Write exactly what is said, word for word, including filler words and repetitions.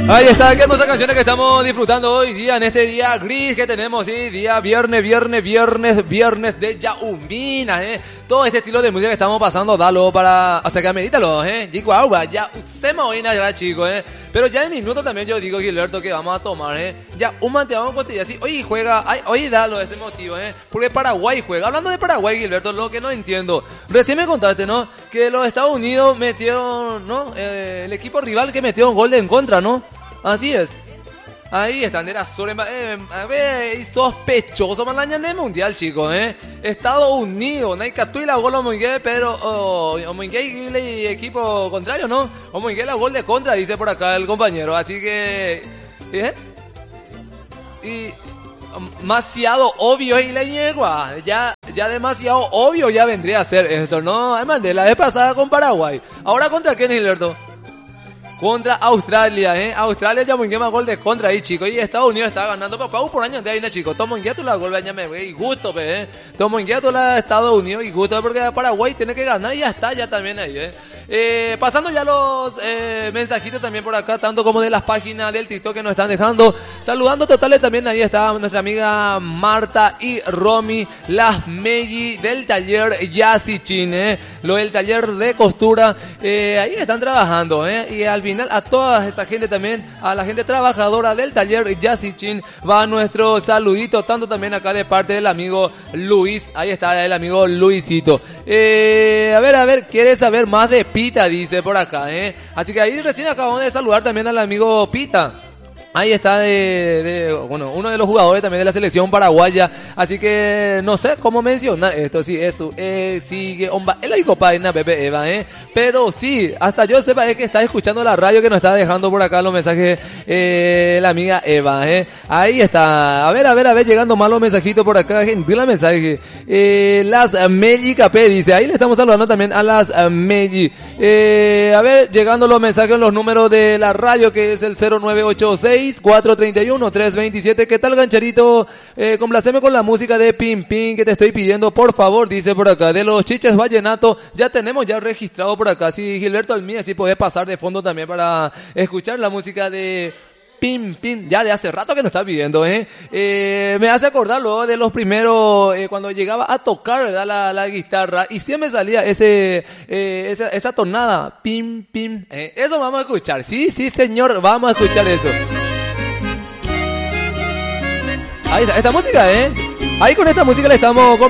Ahí está, qué hermosas canciones que estamos disfrutando hoy día, en este día gris que tenemos, sí, día viernes, viernes, viernes, viernes de Yaumina, eh. Todo este estilo de música que estamos pasando, dalo para, o sea que medítalo, eh. Chihuahua, ya usemos hoy nada, chicos, eh. Pero ya en minutos también yo digo, Gilberto, que vamos a tomar, eh. Ya un manteamos con así, hoy juega, ay, hoy dalo este motivo, eh. Porque Paraguay juega. Hablando de Paraguay, Gilberto, lo que no entiendo. Recién me contaste, ¿no? Que los Estados Unidos metieron, ¿no? Eh, el equipo rival que metió un gol de en contra, ¿no? Así es. Ahí están, era Soren, eh, a ver, sospechoso malaña de mundial, chicos, eh. Estados Unidos, Naikatu y la gol Omoingue, pero oh, Omoingue y el equipo contrario, ¿no? Omoingue la gol de contra, dice por acá el compañero, así que, ¿eh? Y demasiado obvio y la yegua, ya, ya demasiado obvio ya vendría a ser esto, ¿no? Además de la vez pasada con Paraguay, ahora contra quién, Gilberto. Contra Australia, ¿eh? Australia ya muy más gol de contra ahí, chicos. Y Estados Unidos está ganando. Pero pago por años de ahí, ¿no, chicos? Tomo inquieto la gol, ya me y gusto, ¿eh? Tomo inquieto la Estados Unidos y gusto porque Paraguay tiene que ganar y ya está, ya también ahí, ¿eh? Eh, pasando ya los eh, mensajitos también por acá, tanto como de las páginas del TikTok que nos están dejando. Saludando totales también, ahí está nuestra amiga Marta y Romy, las Meji del taller Yasichin, ¿eh? Lo del taller de costura, eh, ahí están trabajando, ¿eh? Y al final a toda esa gente también, a la gente trabajadora del taller Yasichin, va nuestro saludito, tanto también acá de parte del amigo Luis, ahí está el amigo Luisito. Eh, a ver, a ver, ¿quieres saber más de Pita? Dice por acá, ¿eh? Así que ahí recién acabamos de saludar también al amigo Pita. Ahí está de, de, bueno, uno de los jugadores también de la selección paraguaya. Así que no sé cómo mencionar esto. Sí, eso, eh, sigue, omba, el hijo padre, Pepe Eva, eh. Pero sí, hasta yo sepa es que está escuchando la radio que nos está dejando por acá los mensajes, eh, la amiga Eva, eh. Ahí está. A ver, a ver, a ver, llegando más los mensajitos por acá. Gentil mensaje. Eh, las Meji Capé dice, ahí le estamos saludando también a las Meji. Eh, a ver, llegando los mensajes, los números de la radio que es el cero nueve ocho seis cuatro tres uno tres dos siete. ¿Qué tal, gancherito? Eh, complaceme con la música de Pim Pim que te estoy pidiendo, por favor, dice por acá. De los Chiches Vallenato, ya tenemos ya registrado por acá. Si Gilberto Almía, si podés pasar de fondo también para escuchar la música de Pim Pim, ya de hace rato que nos está pidiendo, ¿eh? Eh, me hace acordar luego de los primeros, eh, cuando llegaba a tocar, ¿verdad? La, la guitarra, y siempre salía ese, eh, esa, esa tonada, Pim Pim, eh, eso vamos a escuchar, sí, sí señor, vamos a escuchar eso. Ahí está, esta música, ¿eh? Ahí con esta música le estamos